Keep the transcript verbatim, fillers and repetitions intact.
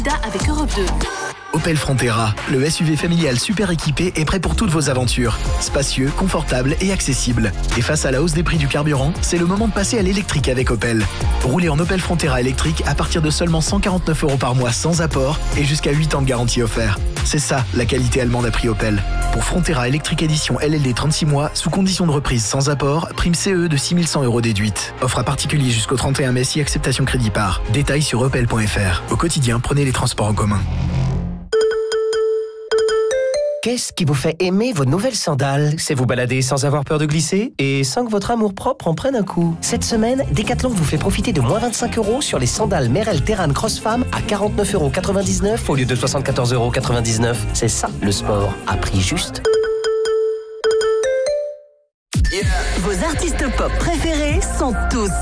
avec Europe deux. Opel Frontera, le S U V familial super équipé est prêt pour toutes vos aventures. Spacieux, confortable et accessible. Et face à la hausse des prix du carburant, c'est le moment de passer à l'électrique avec Opel. Roulez en Opel Frontera électrique à partir de seulement cent quarante-neuf euros par mois sans apport et jusqu'à huit ans de garantie offert. C'est ça, la qualité allemande à prix Opel. Pour Frontera électrique édition L L D trente-six mois, sous condition de reprise sans apport, prime C E de six mille cent euros déduite. Offre à particulier jusqu'au trente et un mai si acceptation crédit par. Détails sur opel point f r. Au quotidien, prenez les transports en commun. Qu'est-ce qui vous fait aimer vos nouvelles sandales? C'est vous balader sans avoir peur de glisser et sans que votre amour-propre en prenne un coup. Cette semaine, Decathlon vous fait profiter de moins vingt-cinq euros sur les sandales Merrell Terran Cross Femme à quarante-neuf euros quatre-vingt-dix-neuf au lieu de soixante-quatorze euros quatre-vingt-dix-neuf. C'est ça, le sport, à prix juste. Vos artistes pop préférés sont tous